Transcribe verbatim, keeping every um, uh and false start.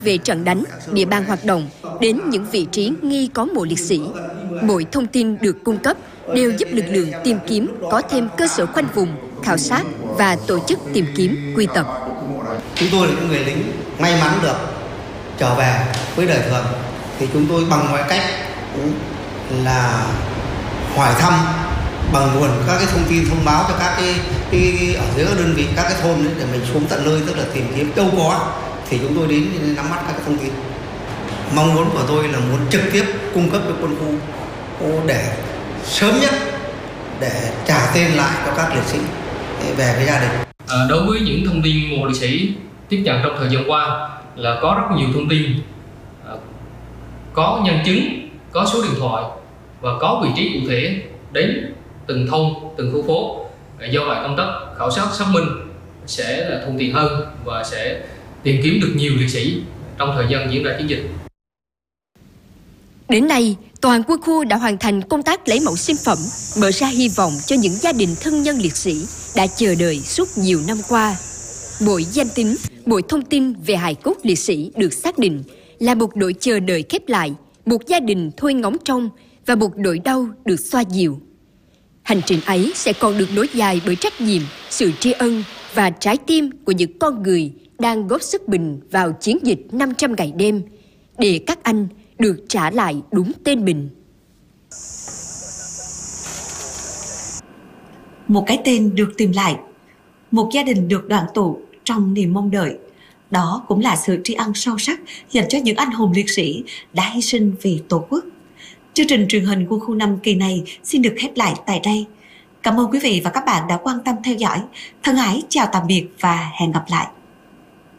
Về trận đánh, địa bàn hoạt động, đến những vị trí nghi có mộ liệt sĩ. Mọi thông tin được cung cấp đều giúp lực lượng tìm kiếm có thêm cơ sở khoanh vùng, khảo sát và tổ chức tìm kiếm, quy tập. Chúng tôi là những người lính may mắn được trở về với đời thường, thì chúng tôi bằng mọi cách là hỏi thăm bằng nguồn các cái thông tin thông báo cho các cái, cái ở dưới các đơn vị, các cái thôn ấy, để mình xuống tận nơi, tức là tìm kiếm đâu có thì chúng tôi đến nắm bắt các cái thông tin. Mong muốn của tôi là muốn trực tiếp cung cấp cho quân khu để sớm nhất để trả tên lại cho các liệt sĩ về với gia đình. À, đối với những thông tin mộ liệt sĩ tiếp nhận trong thời gian qua là có rất nhiều thông tin, à, có nhân chứng, có số điện thoại và có vị trí cụ thể đến từng thôn, từng khu phố. À, do vậy công tác khảo sát xác minh sẽ là thuận tiện hơn và sẽ tìm kiếm được nhiều liệt sĩ trong thời gian diễn ra chiến dịch. Đến nay, toàn quân khu đã hoàn thành công tác lấy mẫu sinh phẩm, mở ra hy vọng cho những gia đình thân nhân liệt sĩ đã chờ đợi suốt nhiều năm qua. Mỗi danh tính, mỗi thông tin về hài cốt liệt sĩ được xác định là một nỗi chờ đợi khép lại, một gia đình thôi ngóng trông và một nỗi đau được xoa dịu. Hành trình ấy sẽ còn được nối dài bởi trách nhiệm, sự tri ân và trái tim của những con người đang góp sức mình vào chiến dịch năm trăm ngày đêm để các anh được trả lại đúng tên mình. Một cái tên được tìm lại, một gia đình được đoàn tụ trong niềm mong đợi. Đó cũng là sự tri ân sâu sắc dành cho những anh hùng liệt sĩ đã hy sinh vì Tổ quốc. Chương trình truyền hình Quân khu năm kỳ này xin được khép lại tại đây. Cảm ơn quý vị và các bạn đã quan tâm theo dõi. Thân ái chào tạm biệt và hẹn gặp lại.